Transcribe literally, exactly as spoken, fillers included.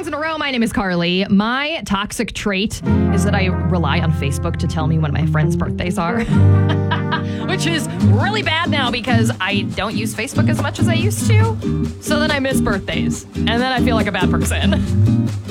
songs in a row. My name is Carly. My toxic trait is that I rely on Facebook to tell me when my friends' birthdays are, which is really bad now because I don't use Facebook as much as I used to. So then I miss birthdays, and then I feel like a bad person.